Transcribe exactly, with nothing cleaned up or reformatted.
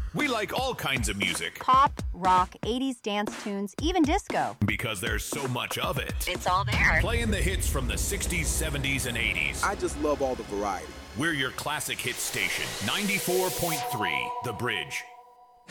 We like all kinds of music. Pop, rock, eighties dance tunes, even disco. Because there's so much of it. It's all there. Playing the hits from the sixties, seventies, and eighties. I just love all the variety. We're your classic hit station. ninety-four point three, The Bridge.